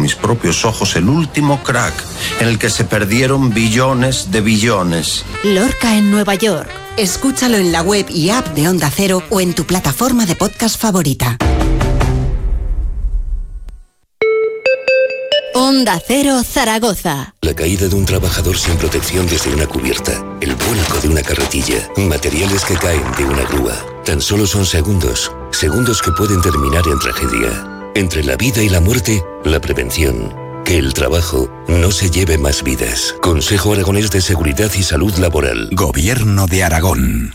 mis propios ojos el último crack en el que se perdieron billones de billones. Lorca en Nueva York. Escúchalo en la web y app de Onda Cero o en tu plataforma de podcast favorita. Onda Cero Zaragoza. La caída de un trabajador sin protección desde una cubierta, el vuelco de una carretilla, materiales que caen de una grúa. Tan solo son segundos que pueden terminar en tragedia. Entre la vida y la muerte, la prevención. Que el trabajo no se lleve más vidas. Consejo Aragonés de Seguridad y Salud Laboral. Gobierno de Aragón.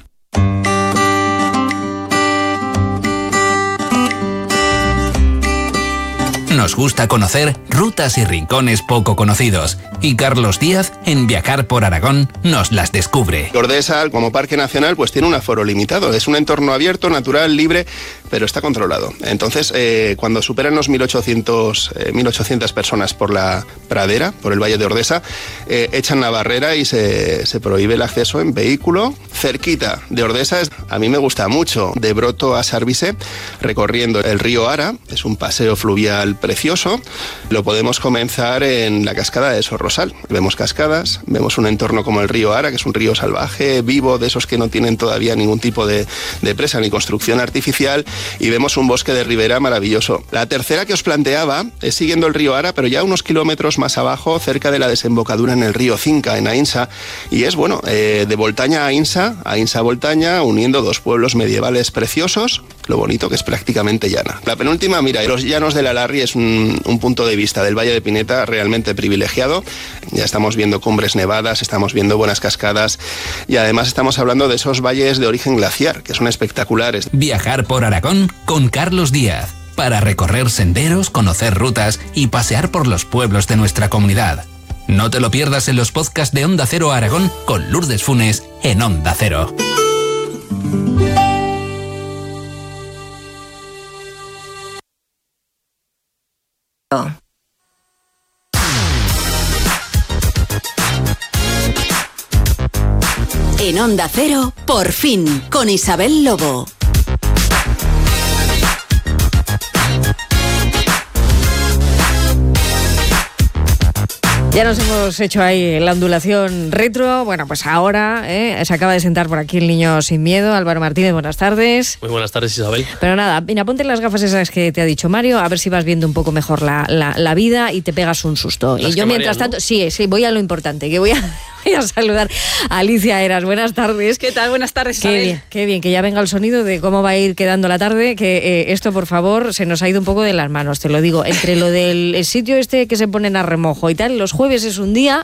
Nos gusta conocer rutas y rincones poco conocidos. Y Carlos Díaz, en Viajar por Aragón, nos las descubre. Ordesa, como parque nacional, pues tiene un aforo limitado. Es un entorno abierto, natural, libre, pero está controlado. Entonces, cuando superan los 1.800 personas por la pradera, por el Valle de Ordesa, echan la barrera y se prohíbe el acceso en vehículo. Cerquita de Ordesa, a mí me gusta mucho, de Broto a Sarvise, recorriendo el río Ara. Es un paseo fluvial precioso. Lo podemos comenzar en la cascada de Sorrosal. Vemos cascadas, vemos un entorno como el río Ara, que es un río salvaje, vivo, de esos que no tienen todavía ningún tipo de presa ni construcción artificial, y vemos un bosque de ribera maravilloso. La tercera que os planteaba es siguiendo el río Ara, pero ya unos kilómetros más abajo, cerca de la desembocadura en el río Cinca, en Aínsa, y es, de Voltaña a Aínsa a Voltaña, uniendo dos pueblos medievales preciosos, lo bonito que es prácticamente llana. La penúltima, mira, los llanos de la Larri es un punto de vista del Valle de Pineta realmente privilegiado. Ya estamos viendo cumbres nevadas, estamos viendo buenas cascadas y además estamos hablando de esos valles de origen glaciar, que son espectaculares. Viajar por Aragón con Carlos Díaz, para recorrer senderos, conocer rutas y pasear por los pueblos de nuestra comunidad. No te lo pierdas en los podcasts de Onda Cero Aragón con Lourdes Funes en Onda Cero. En Onda Cero, por fin, con Isabel Lobo. Ya nos hemos hecho ahí la ondulación retro. Bueno, pues ahora se acaba de sentar por aquí el niño sin miedo. Álvaro Martínez, buenas tardes. Muy buenas tardes, Isabel. Pero nada, mira, ponte las gafas esas que te ha dicho Mario, a ver si vas viendo un poco mejor la vida y te pegas un susto. Las y yo mientras tanto, ¿no? Sí, voy a lo importante, que voy a saludar a Alicia Eras. Buenas tardes. ¿Qué tal? Buenas tardes, Isabel. Qué bien, que ya venga el sonido de cómo va a ir quedando la tarde, que esto, por favor, se nos ha ido un poco de las manos, te lo digo. Entre lo del sitio este que se ponen a remojo y tal, los jueves es un día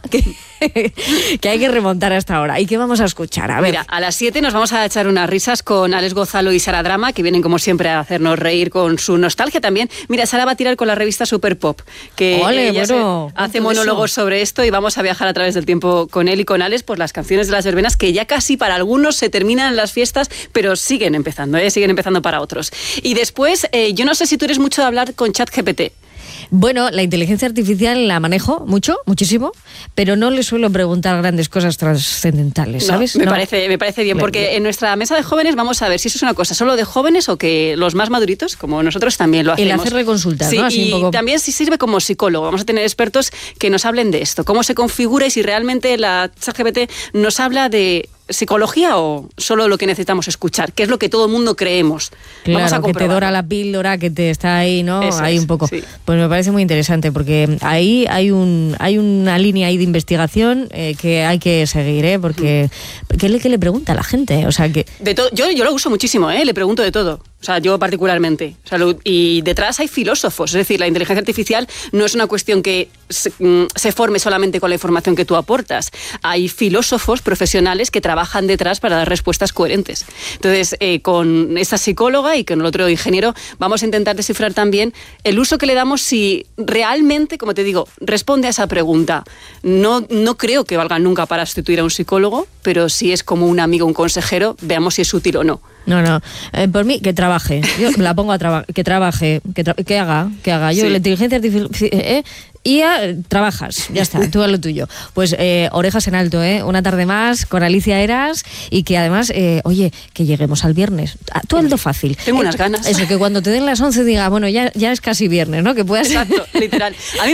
que hay que remontar hasta ahora. ¿Y qué vamos a escuchar? A ver. Mira, a las 7 nos vamos a echar unas risas con Alex Gonzalo y Sara Drama, que vienen como siempre a hacernos reír con su nostalgia también. Mira, Sara va a tirar con la revista Super Pop, que hace monólogos sobre esto, y vamos a viajar a través del tiempo con él y con Alex por las canciones de las verbenas, que ya casi para algunos se terminan las fiestas, pero siguen empezando para otros. Y después, yo no sé si tú eres mucho de hablar con ChatGPT. Bueno, la inteligencia artificial la manejo muchísimo, pero no le suelo preguntar grandes cosas trascendentales, ¿sabes? Me parece bien, porque en nuestra mesa de jóvenes vamos a ver si eso es una cosa solo de jóvenes o que los más maduritos, como nosotros, también lo hacemos. El hacerle consultas, sí, ¿no? Así y un poco... también si sirve como psicólogo. Vamos a tener expertos que nos hablen de esto, cómo se configura y si realmente la ChatGPT nos habla de psicología o solo lo que necesitamos escuchar, que es lo que todo el mundo creemos. Claro, vamos a que te dora la píldora, que te está ahí, ¿no? Eso ahí es, un poco. Sí. Pues me parece muy interesante, porque ahí hay una línea ahí de investigación que hay que seguir, porque ¿qué le pregunta a la gente? O sea, que de todo, yo lo uso muchísimo, le pregunto de todo. O sea, yo particularmente. O sea, y detrás hay filósofos. Es decir, la inteligencia artificial no es una cuestión que se forme solamente con la información que tú aportas. Hay filósofos profesionales que trabajan detrás para dar respuestas coherentes. Entonces, con esta psicóloga y con el otro ingeniero, vamos a intentar descifrar también el uso que le damos, si realmente, como te digo, responde a esa pregunta. No creo que valga nunca para sustituir a un psicólogo, pero si es como un amigo, un consejero, veamos si es útil o no. No. Por mí, que trabaje. Yo la pongo a trabajar. Que trabaje. Que haga. Yo, sí. La inteligencia artificial... y trabajas, ya está, tú a lo tuyo. Pues orejas en alto, una tarde más con Alicia Eras, y que además, oye, que lleguemos al viernes. Tú alto fácil. Tengo unas ganas. Eso, que cuando te den las 11 diga, bueno, ya es casi viernes, ¿no? Que puedas... Exacto, literal. A mí